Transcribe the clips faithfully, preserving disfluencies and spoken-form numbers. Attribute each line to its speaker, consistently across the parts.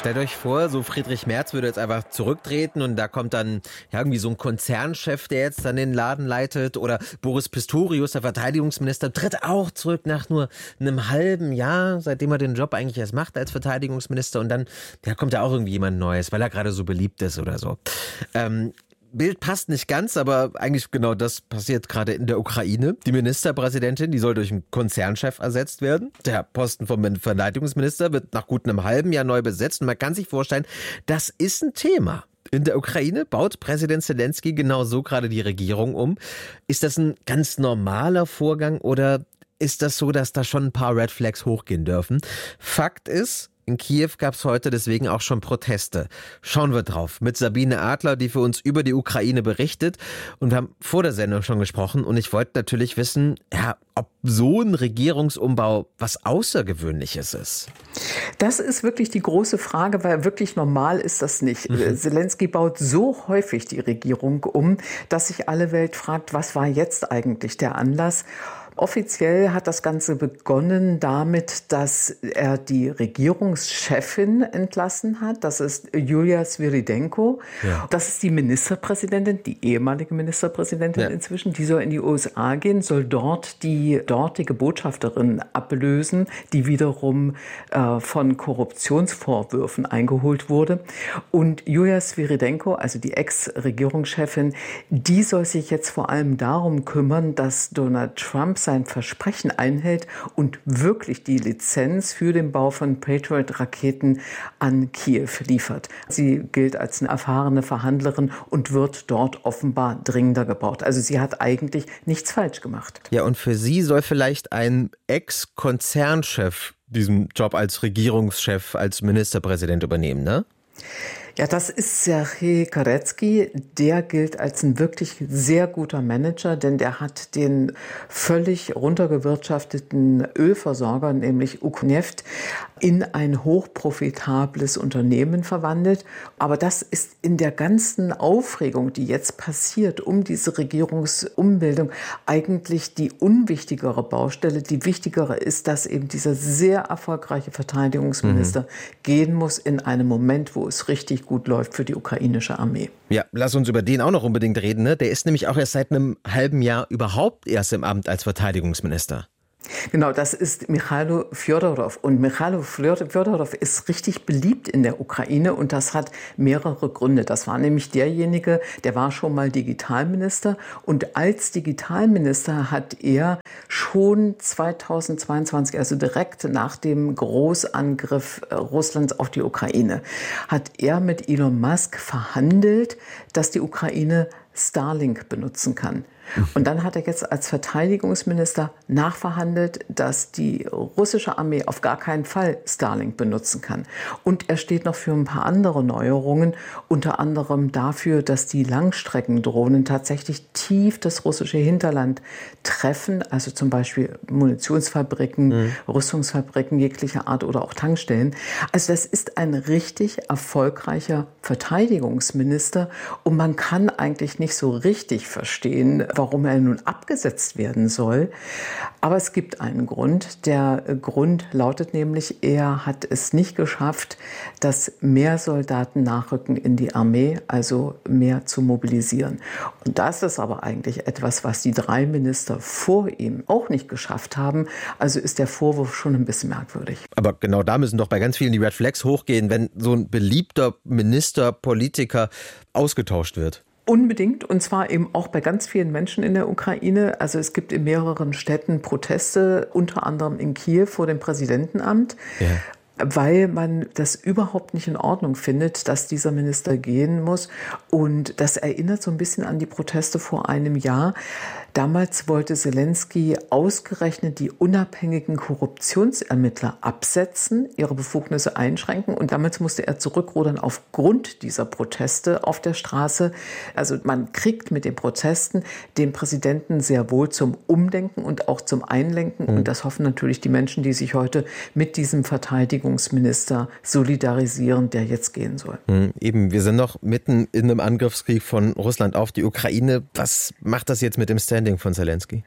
Speaker 1: Stellt euch vor, so Friedrich Merz würde jetzt einfach zurücktreten und da kommt dann ja, irgendwie so ein Konzernchef, der jetzt dann den Laden leitet, oder Boris Pistorius, der Verteidigungsminister, tritt auch zurück nach nur einem halben Jahr, seitdem er den Job eigentlich erst macht als Verteidigungsminister, und dann ja, kommt da auch irgendwie jemand Neues, weil er gerade so beliebt ist oder so. Ähm, Bild passt nicht ganz, aber eigentlich genau das passiert gerade in der Ukraine. Die Ministerpräsidentin, die soll durch einen Konzernchef ersetzt werden. Der Posten vom Verteidigungsminister wird nach gut einem halben Jahr neu besetzt. Und man kann sich vorstellen, das ist ein Thema. In der Ukraine baut Präsident Selenskyj genau so gerade die Regierung um. Ist das ein ganz normaler Vorgang oder ist das so, dass da schon ein paar Red Flags hochgehen dürfen? Fakt ist, in Kiew gab es heute deswegen auch schon Proteste. Schauen wir drauf mit Sabine Adler, die für uns über die Ukraine berichtet. Und wir haben vor der Sendung schon gesprochen. Und ich wollte natürlich wissen, ja, ob so ein Regierungsumbau was Außergewöhnliches ist.
Speaker 2: Das ist wirklich die große Frage, weil wirklich normal ist das nicht. Mhm. Selenskyj baut so häufig die Regierung um, dass sich alle Welt fragt, was war jetzt eigentlich der Anlass? Offiziell hat das Ganze begonnen damit, dass er die Regierungschefin entlassen hat. Das ist Julia Sviridenko. Ja. Das ist die Ministerpräsidentin, die ehemalige Ministerpräsidentin ja. inzwischen. Die soll in die U S A gehen, soll dort die dortige Botschafterin ablösen, die wiederum äh, von Korruptionsvorwürfen eingeholt wurde. Und Julia Sviridenko, also die Ex-Regierungschefin, die soll sich jetzt vor allem darum kümmern, dass Donald Trump sein Versprechen einhält und wirklich die Lizenz für den Bau von Patriot-Raketen an Kiew liefert. Sie gilt als eine erfahrene Verhandlerin und wird dort offenbar dringender gebraucht. Also sie hat eigentlich nichts falsch gemacht.
Speaker 1: Ja, und für sie soll vielleicht ein Ex-Konzernchef diesen Job als Regierungschef, als Ministerpräsident übernehmen, ne?
Speaker 2: Ja, das ist Serhij Karetskij. Der gilt als ein wirklich sehr guter Manager, denn der hat den völlig runtergewirtschafteten Ölversorger, nämlich Ukhneft, in ein hochprofitables Unternehmen verwandelt. Aber das ist in der ganzen Aufregung, die jetzt passiert um diese Regierungsumbildung, eigentlich die unwichtigere Baustelle. Die wichtigere ist, dass eben dieser sehr erfolgreiche Verteidigungsminister mhm. gehen muss in einem Moment, wo es richtig gut läuft für die ukrainische Armee.
Speaker 1: Ja, lass uns über den auch noch unbedingt reden. Ne? Der ist nämlich auch erst seit einem halben Jahr überhaupt erst im Amt als Verteidigungsminister.
Speaker 2: Genau, das ist Michailo Fjodorov. Und Michailo Fjodorov ist richtig beliebt in der Ukraine und das hat mehrere Gründe. Das war nämlich derjenige, der war schon mal Digitalminister und als Digitalminister hat er schon zweitausendzweiundzwanzig, also direkt nach dem Großangriff Russlands auf die Ukraine, hat er mit Elon Musk verhandelt, dass die Ukraine Starlink benutzen kann. Und dann hat er jetzt als Verteidigungsminister nachverhandelt, dass die russische Armee auf gar keinen Fall Starlink benutzen kann. Und er steht noch für ein paar andere Neuerungen, unter anderem dafür, dass die Langstreckendrohnen tatsächlich tief das russische Hinterland treffen, also zum Beispiel Munitionsfabriken, mhm. Rüstungsfabriken jeglicher Art oder auch Tankstellen. Also das ist ein richtig erfolgreicher Verteidigungsminister und man kann eigentlich nicht so richtig verstehen, warum er nun abgesetzt werden soll. Aber es gibt einen Grund. Der Grund lautet nämlich, er hat es nicht geschafft, dass mehr Soldaten nachrücken in die Armee, also mehr zu mobilisieren. Und das ist aber eigentlich etwas, was die drei Minister vor ihm auch nicht geschafft haben. Also ist der Vorwurf schon ein bisschen merkwürdig.
Speaker 1: Aber genau da müssen doch bei ganz vielen die Red Flags hochgehen, wenn so ein beliebter Minister, Politiker ausgetauscht wird.
Speaker 2: Unbedingt, und zwar eben auch bei ganz vielen Menschen in der Ukraine. Also es gibt in mehreren Städten Proteste, unter anderem in Kiew vor dem Präsidentenamt. Ja. Weil man das überhaupt nicht in Ordnung findet, dass dieser Minister gehen muss. Und das erinnert so ein bisschen an die Proteste vor einem Jahr. Damals wollte Selenskyj ausgerechnet die unabhängigen Korruptionsermittler absetzen, ihre Befugnisse einschränken. Und damals musste er zurückrudern aufgrund dieser Proteste auf der Straße. Also man kriegt mit den Protesten den Präsidenten sehr wohl zum Umdenken und auch zum Einlenken. Mhm. Und das hoffen natürlich die Menschen, die sich heute mit diesem Verteidigungsminister solidarisieren, der jetzt gehen soll.
Speaker 1: Mhm, eben, wir sind noch mitten in einem Angriffskrieg von Russland auf die Ukraine. Was macht das jetzt mit dem Standing von Selenskyj?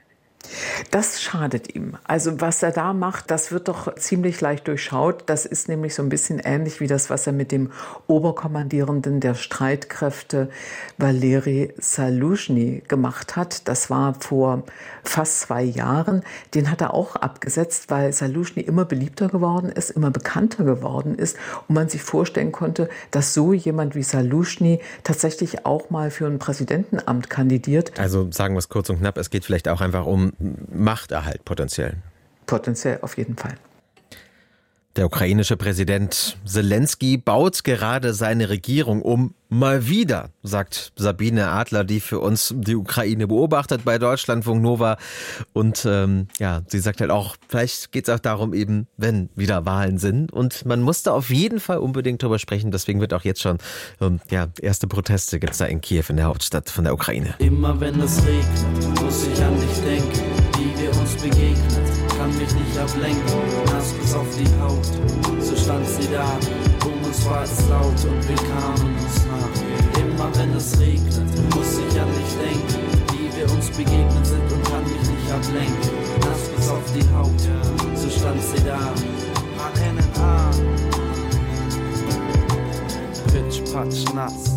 Speaker 2: Das schadet ihm. Also was er da macht, das wird doch ziemlich leicht durchschaut. Das ist nämlich so ein bisschen ähnlich wie das, was er mit dem Oberkommandierenden der Streitkräfte Valeri Saluzhny gemacht hat. Das war vor fast zwei Jahren. Den hat er auch abgesetzt, weil Saluzhny immer beliebter geworden ist, immer bekannter geworden ist und man sich vorstellen konnte, dass so jemand wie Saluzhny tatsächlich auch mal für ein Präsidentenamt kandidiert.
Speaker 1: Also sagen wir es kurz und knapp, es geht vielleicht auch einfach um Machterhalt potenziell.
Speaker 2: Potenziell auf jeden Fall.
Speaker 1: Der ukrainische Präsident Selenskyj baut gerade seine Regierung um. Mal wieder, sagt Sabine Adler, die für uns die Ukraine beobachtet bei Deutschlandfunk Nova. Und ähm, ja, sie sagt halt auch, vielleicht geht es auch darum eben, wenn wieder Wahlen sind. Und man muss da auf jeden Fall unbedingt drüber sprechen. Deswegen wird auch jetzt schon, ähm, ja, erste Proteste gibt es da in Kiew, in der Hauptstadt von der Ukraine.
Speaker 3: Immer wenn es regnet, muss ich an dich denken, wie wir uns begegnet. Kann mich nicht ablenken, nass bis auf die Haut. So stand sie da, um uns war es laut und wir kamen uns nach. Immer wenn es regnet, muss ich an dich denken, wie wir uns begegnet sind und kann mich nicht ablenken. Nass bis auf die Haut, so stand sie da. H N N A. Pitch, patsch, nass.